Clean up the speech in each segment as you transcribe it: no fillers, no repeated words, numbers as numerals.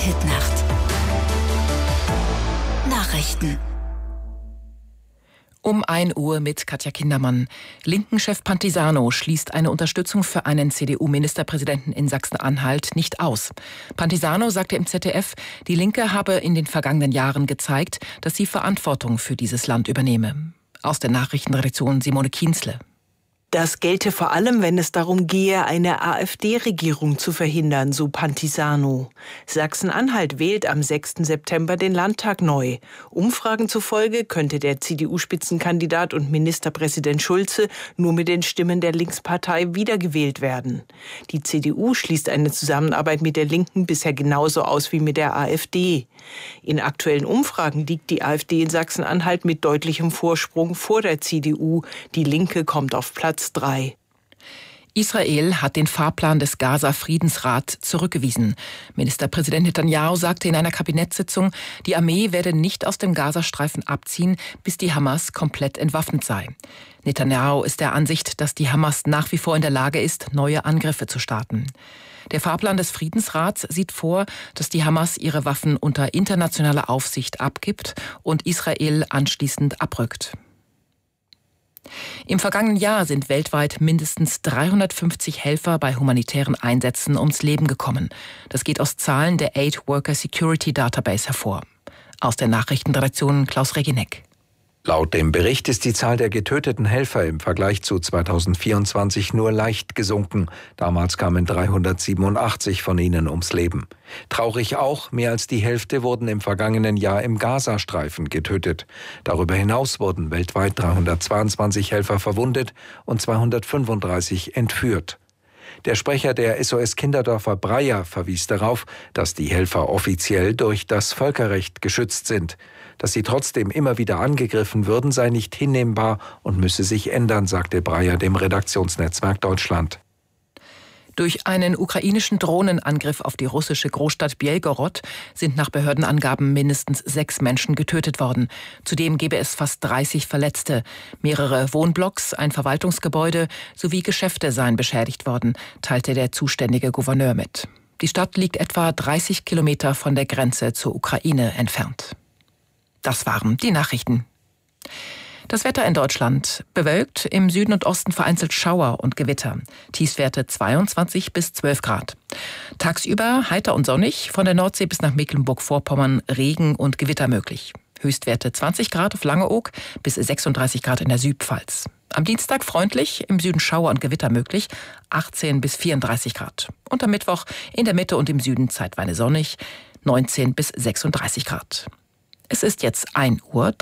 Hitnacht. Nachrichten. Um 1 Uhr mit Katja Kindermann. Linken-Chef Pantisano schließt eine Unterstützung für einen CDU-Ministerpräsidenten in Sachsen-Anhalt nicht aus. Pantisano sagte im ZDF, die Linke habe in den vergangenen Jahren gezeigt, dass sie Verantwortung für dieses Land übernehme. Aus der Nachrichtenredaktion Simone Kienzle. Das gelte vor allem, wenn es darum gehe, eine AfD-Regierung zu verhindern, so Pantisano. Sachsen-Anhalt wählt am 6. September den Landtag neu. Umfragen zufolge könnte der CDU-Spitzenkandidat und Ministerpräsident Schulze nur mit den Stimmen der Linkspartei wiedergewählt werden. Die CDU schließt eine Zusammenarbeit mit der Linken bisher genauso aus wie mit der AfD. In aktuellen Umfragen liegt die AfD in Sachsen-Anhalt mit deutlichem Vorsprung vor der CDU. Die Linke kommt auf Platz 3. Israel hat den Fahrplan des Gaza-Friedensrats zurückgewiesen. Ministerpräsident Netanyahu sagte in einer Kabinettssitzung, die Armee werde nicht aus dem Gazastreifen abziehen, bis die Hamas komplett entwaffnet sei. Netanyahu ist der Ansicht, dass die Hamas nach wie vor in der Lage ist, neue Angriffe zu starten. Der Fahrplan des Friedensrats sieht vor, dass die Hamas ihre Waffen unter internationaler Aufsicht abgibt und Israel anschließend abrückt. Im vergangenen Jahr sind weltweit mindestens 350 Helfer bei humanitären Einsätzen ums Leben gekommen. Das geht aus Zahlen der Aid Worker Security Database hervor. Aus der Nachrichtenredaktion Klaus Regineck. Laut dem Bericht ist die Zahl der getöteten Helfer im Vergleich zu 2024 nur leicht gesunken. Damals kamen 387 von ihnen ums Leben. Traurig auch, mehr als die Hälfte wurden im vergangenen Jahr im Gazastreifen getötet. Darüber hinaus wurden weltweit 322 Helfer verwundet und 235 entführt. Der Sprecher der SOS Kinderdörfer Breyer verwies darauf, dass die Helfer offiziell durch das Völkerrecht geschützt sind. Dass sie trotzdem immer wieder angegriffen würden, sei nicht hinnehmbar und müsse sich ändern, sagte Breyer dem Redaktionsnetzwerk Deutschland. Durch einen ukrainischen Drohnenangriff auf die russische Großstadt Belgorod sind nach Behördenangaben mindestens 6 Menschen getötet worden. Zudem gebe es fast 30 Verletzte. Mehrere Wohnblocks, ein Verwaltungsgebäude sowie Geschäfte seien beschädigt worden, teilte der zuständige Gouverneur mit. Die Stadt liegt etwa 30 Kilometer von der Grenze zur Ukraine entfernt. Das waren die Nachrichten. Das Wetter in Deutschland: bewölkt, im Süden und Osten vereinzelt Schauer und Gewitter. Tiefstwerte 22 bis 12 Grad. Tagsüber heiter und sonnig, von der Nordsee bis nach Mecklenburg-Vorpommern Regen und Gewitter möglich. Höchstwerte 20 Grad auf Langeoog bis 36 Grad in der Südpfalz. Am Dienstag freundlich, im Süden Schauer und Gewitter möglich, 18 bis 34 Grad. Und am Mittwoch in der Mitte und im Süden zeitweise sonnig, 19 bis 36 Grad. Es ist jetzt 1:03 Uhr.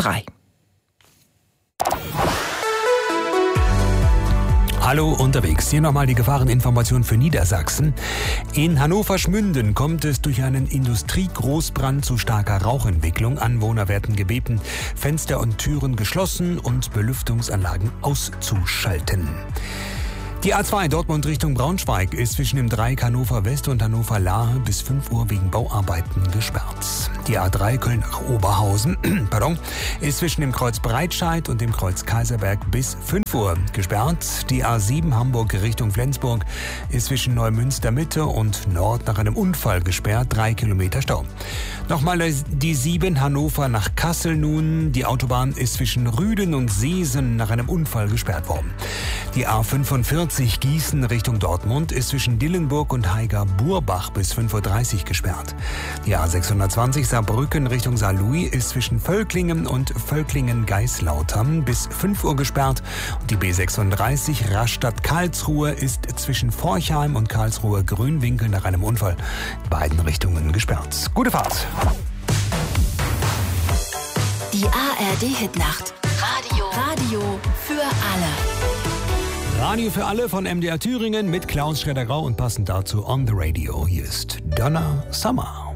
Hallo unterwegs. Hier nochmal die Gefahreninformation für Niedersachsen. In Hannover-Schmünden kommt es durch einen Industriegroßbrand zu starker Rauchentwicklung. Anwohner werden gebeten, Fenster und Türen geschlossen und Belüftungsanlagen auszuschalten. Die A2 Dortmund Richtung Braunschweig ist zwischen dem Dreieck Hannover West und Hannover Lahe bis 5 Uhr wegen Bauarbeiten gesperrt. Die A3 Köln nach Oberhausen ist zwischen dem Kreuz Breitscheid und dem Kreuz Kaiserberg bis 5 Uhr gesperrt. Die A7 Hamburg Richtung Flensburg ist zwischen Neumünster Mitte und Nord nach einem Unfall gesperrt, 3 Kilometer Stau. Nochmal die 7 Hannover nach Kassel nun. Die Autobahn ist zwischen Rüden und Seesen nach einem Unfall gesperrt worden. Die A45 Gießen Richtung Dortmund ist zwischen Dillenburg und Haiger-Burbach bis 5:30 Uhr gesperrt. Die A620 Saarbrücken Richtung Saarlouis ist zwischen Völklingen und Völklingen-Geislautern bis 5 Uhr gesperrt. Und die B36 Rastatt-Karlsruhe ist zwischen Forchheim und Karlsruhe-Grünwinkel nach einem Unfall in beiden Richtungen gesperrt. Gute Fahrt! Die ARD-Hitnacht. Radio für alle. Radio für alle von MDR Thüringen mit Klaus Schredder-Grau und passend dazu On the Radio. Hier ist Donna Summer.